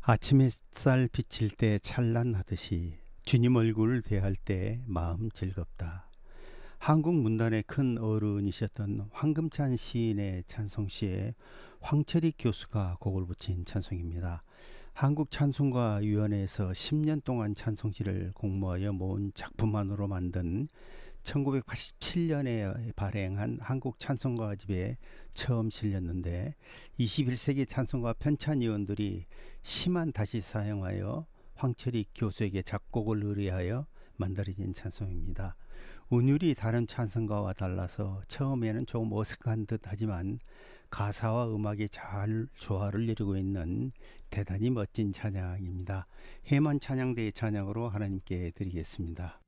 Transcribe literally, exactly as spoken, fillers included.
아침 햇살 비칠 때 찬란하듯이 주님 얼굴 대할 때 마음 즐겁다. 한국 문단의 큰 어른이셨던 황금찬 시인의 찬송시에 황철익 교수가 곡을 붙인 찬송입니다. 한국찬송가위원회에서 십 년 동안 찬송시를 공모하여 모은 작품만으로 만든 천구백팔십칠 년에 발행한 한국 찬송가집에 처음 실렸는데 이십일 세기 찬송가 편찬위원들이 시만 다시 사용하여 황철익 교수에게 작곡을 의뢰하여 만들어진 찬송입니다. 운율이 다른 찬송가와 달라서 처음에는 조금 어색한 듯 하지만 가사와 음악이 잘 조화를 이루고 있는 대단히 멋진 찬양입니다. 해만 찬양대의 찬양으로 하나님께 드리겠습니다.